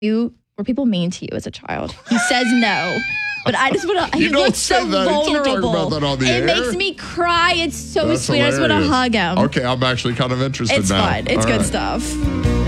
were people mean to you as a child? He says no. But I just want to, he looks so vulnerable. Don't talk about that on the air. It makes me cry. It's so That's sweet. Hilarious. I just want to hug him. Okay, I'm actually kind of interested now. It's fun. It's good stuff.